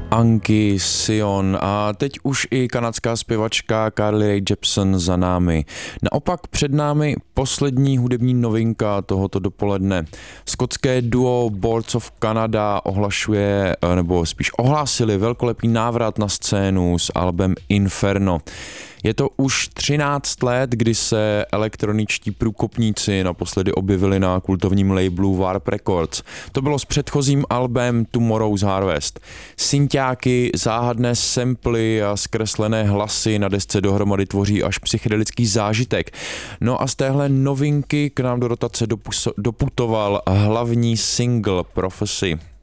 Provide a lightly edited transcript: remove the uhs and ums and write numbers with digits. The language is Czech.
Anki, Sion a teď už i kanadská zpěvačka Carly Rae Jepsen za námi. Naopak před námi poslední hudební novinka tohoto dopoledne. Skotské duo Boards of Canada ohlašuje, nebo spíš ohlásili velkolepý návrat na scénu s albem Inferno. Je to už 13 let, kdy se elektroničtí průkopníci naposledy objevili na kultovním labelu Warp Records. To bylo s předchozím albem Tomorrow's Harvest. Synťáky, záhadné samply a zkreslené hlasy na desce dohromady tvoří až psychedelický zážitek. No a z téhle novinky k nám do rotace doputoval hlavní single Prophecy.